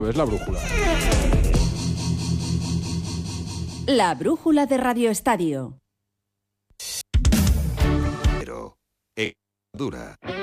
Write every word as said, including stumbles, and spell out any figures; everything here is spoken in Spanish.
Es la brújula. La brújula de Radio Estadio. Pero, eh, dura.